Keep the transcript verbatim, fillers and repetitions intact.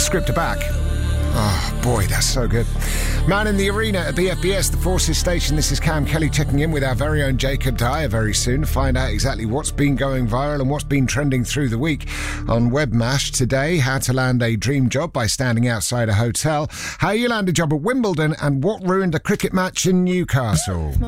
script are back. Oh, boy, that's so good. Man in the Arena at B F B S, the Forces Station. This is Cam Kelly checking in with our very own Jacob Dyer very soon to find out exactly what's been going viral and what's been trending through the week on Webmash today. How to land a dream job by standing outside a hotel, how you land a job at Wimbledon, and what ruined a cricket match in Newcastle.